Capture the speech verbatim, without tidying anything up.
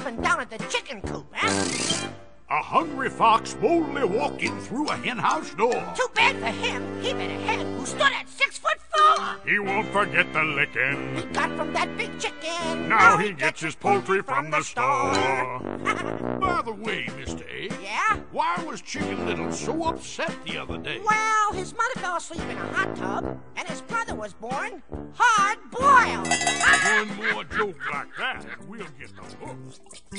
coming down at the chicken coop, huh? A hungry fox boldly walking through a henhouse door. Too bad for him. He met a hen who stood at six foot four. He won't forget the licking He got from that big chicken. now he gets his poultry from the store. store. By the way, Mister A, Yeah? why was Chicken Little so upset the other day? Well, his mother fell asleep in a hot tub, and his brother was born hard-boiled. One more joke like that, and we'll get the hook.